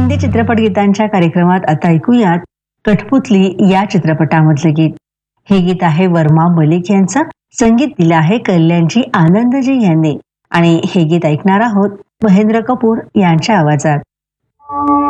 हिंदी चित्रपट गीतांच्या कार्यक्रमात आता ऐकूयात कठपुतली या चित्रपटामधलं गीत. हे गीत आहे वर्मा मलिक यांचं. संगीत दिलं आहे कल्याणजी आनंदजी यांनी आणि हे गीत ऐकणार आहोत महेंद्र कपूर यांच्या आवाजात.